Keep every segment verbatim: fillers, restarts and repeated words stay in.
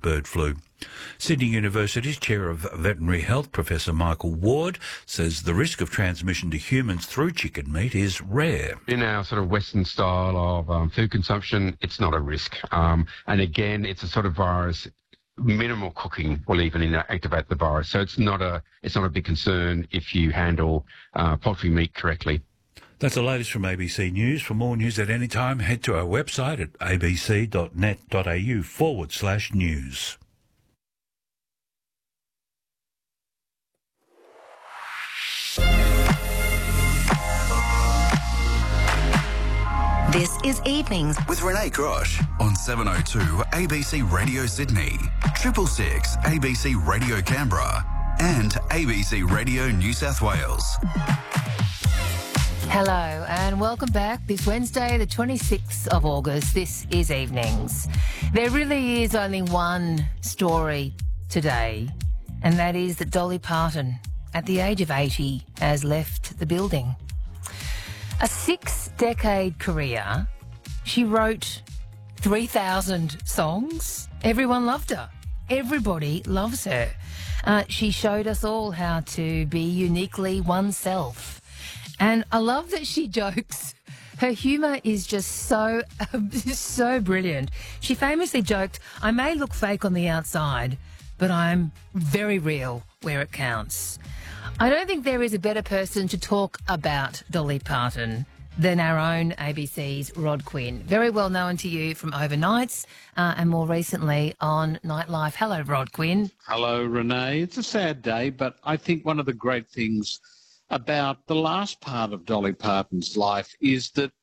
bird flu. Sydney University's Chair of Veterinary Health, Professor Michael Ward, says the risk of transmission to humans through chicken meat is rare. In our sort of Western style of um, food consumption, it's not a risk. Um, and again, it's a sort of virus. Minimal cooking will even inactivate the virus. So it's not a it's not a big concern if you handle uh, poultry meat correctly. That's the latest from A B C News. For more news at any time, head to our website at abc.net.au forward slash news. This is Evenings with Renee Grosh on seven oh two A B C Radio Sydney, triple six A B C Radio Canberra, and A B C Radio New South Wales. Hello and welcome back. This Wednesday, the twenty-sixth of August, this is Evenings. There really is only one story today, and that is that Dolly Parton, at the age of eighty, has left the building. A six-decade career, she wrote three thousand songs. Everyone loved her. Everybody loves her. Uh, she showed us all how to be uniquely oneself. And I love that she jokes. Her humour is just so, so brilliant. She famously joked, "I may look fake on the outside, but I'm very real where it counts." I don't think there is a better person to talk about Dolly Parton than our own A B C's Rod Quinn. Very well known to you from Overnights uh, and more recently on Nightlife. Hello, Rod Quinn. Hello, Renee. It's a sad day, but I think one of the great things about the last part of Dolly Parton's life is that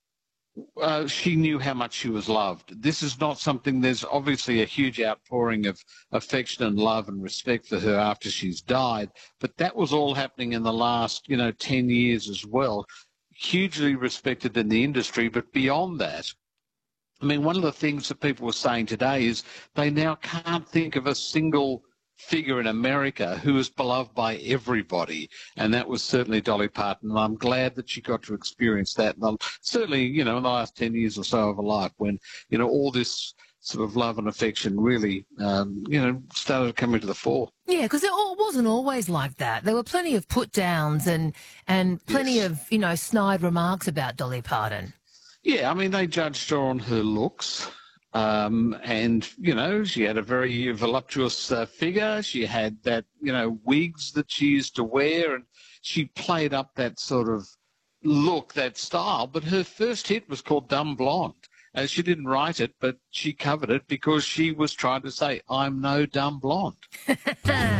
Uh, she knew how much she was loved. This is not something, there's obviously a huge outpouring of affection and love and respect for her after she's died, but that was all happening in the last, you know, ten years as well. Hugely respected in the industry, but beyond that, I mean, one of the things that people were saying today is they now can't think of a single figure in America who is beloved by everybody, and that was certainly Dolly Parton, and I'm glad that she got to experience that. And certainly, you know, in the last ten years or so of her life, when, you know, all this sort of love and affection really, um, you know, started to come into the fore. Yeah, because it all wasn't always like that. There were plenty of put-downs and, and plenty yes. of, you know, snide remarks about Dolly Parton. Yeah, I mean, they judged her on her looks. Um, and, you know, she had a very voluptuous uh, figure. She had that, you know, wigs that she used to wear, and she played up that sort of look, that style. But her first hit was called Dumb Blonde. Uh, she didn't write it, but she covered it because she was trying to say, "I'm no dumb blonde."